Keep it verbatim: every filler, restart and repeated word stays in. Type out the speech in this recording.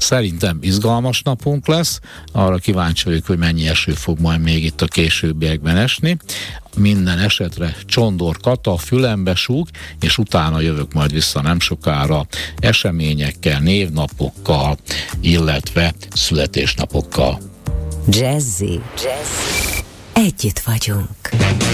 Szerintem izgalmas napunk lesz, arra kíváncsi vagyok, hogy mennyi eső fog majd még itt a későbbiekben esni. Minden esetre Csondor Kata fülembe súg, és utána jövök majd vissza nem sokára eseményekkel, névnapokkal, illetve születésnapokkal. Jazzy, Jazzy. Együtt vagyunk.